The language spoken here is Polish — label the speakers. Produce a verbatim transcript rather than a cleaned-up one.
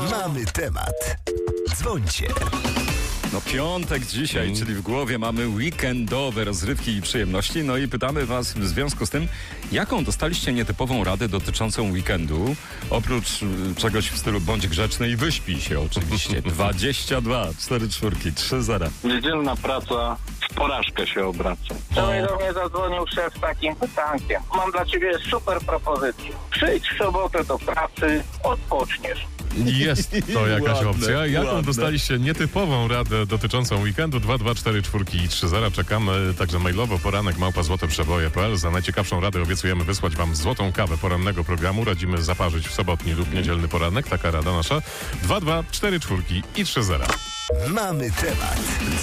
Speaker 1: Mamy temat. Dzwońcie.
Speaker 2: No piątek dzisiaj, mm. czyli w głowie mamy weekendowe rozrywki i przyjemności. No i pytamy was w związku z tym, jaką dostaliście nietypową radę dotyczącą weekendu? Oprócz y, czegoś w stylu bądź grzeczny i wyśpij się oczywiście. dwadzieścia dwa, cztery czwórki, trzy zera.
Speaker 3: Niedzielna praca w porażkę się obraca.
Speaker 4: Wczoraj do mnie zadzwonił szef z takim pytankiem. Mam dla ciebie super propozycję. Przyjdź w sobotę do pracy, odpoczniesz.
Speaker 5: Jest to jakaś
Speaker 2: Ładne,
Speaker 5: opcja. Jaką
Speaker 2: ładne.
Speaker 5: dostaliście nietypową radę dotyczącą weekendu? dwa dwa cztery czwórki i trzy zera. Czekamy także mailowo poranek małpa złote przeboje kropka p l. Za najciekawszą radę obiecujemy wysłać wam złotą kawę porannego programu. Radzimy zaparzyć w sobotni lub niedzielny poranek. Taka rada nasza. dwa dwa cztery czwórki i trzy zera.
Speaker 1: Mamy temat.